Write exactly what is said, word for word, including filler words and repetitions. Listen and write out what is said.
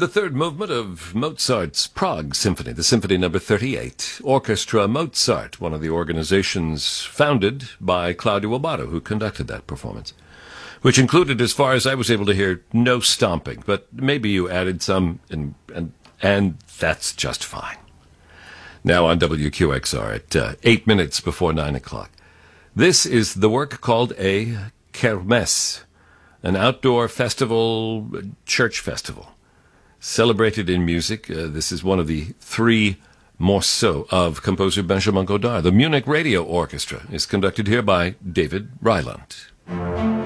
The third movement of Mozart's Prague Symphony, the Symphony Number thirty-eight, Orchestra Mozart, one of the organizations founded by Claudio Abbado, who conducted that performance, which included, as far as I was able to hear, no stomping, but maybe you added some, and and, and that's just fine. Now on W Q X R at uh, eight minutes before nine o'clock. This is the work called a kermesse, an outdoor festival, church festival, celebrated in music. Uh, this is one of the three morceaux of composer Benjamin Godard. The Munich Radio Orchestra is conducted here by David Ryland.